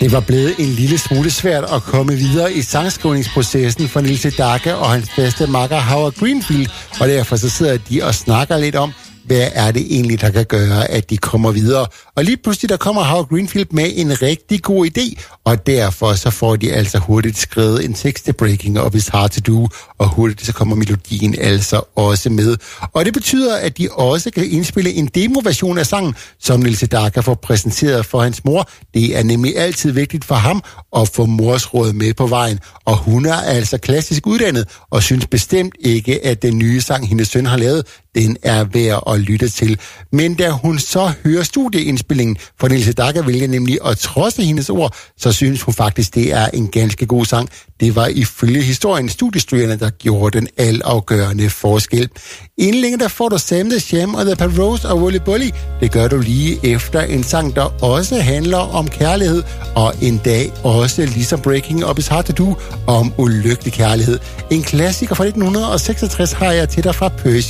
Det var blevet en lille smule svært at komme videre i sangskrivningsprocessen for Neil Sedaka og hans faste makker Howard Greenfield, og derfor så sidder de og snakker lidt om, hvad er det egentlig, der kan gøre, at de kommer videre. Og lige pludselig, der kommer Howard Greenfield med en rigtig god idé, og derfor så får de altså hurtigt skrevet en tekst til Breaking Up Is Hard To Do, og hurtigt så kommer melodien altså også med. Og det betyder, at de også kan indspille en demoversion af sangen, som Neil Sedaka får præsenteret for hans mor. Det er nemlig altid vigtigt for ham at få mors råd med på vejen, og hun er altså klassisk uddannet, og synes bestemt ikke, at den nye sang, hendes søn har lavet, den er værd at lytte til. Men da hun så hører studieindspillingen, for Neil Sedaka vælger nemlig at trodse hendes ord, så synes hun faktisk, det er en ganske god sang. Det var ifølge historien studiestuderende, der gjorde den altafgørende forskel. Inden længe der får du Sam the Sham og The Parose og Wooly Bully. Det gør du lige efter en sang, der også handler om kærlighed, og en dag også ligesom Breaking Up Is Hard To Do om ulykkelig kærlighed. En klassiker fra 1966 har jeg til dig fra Percy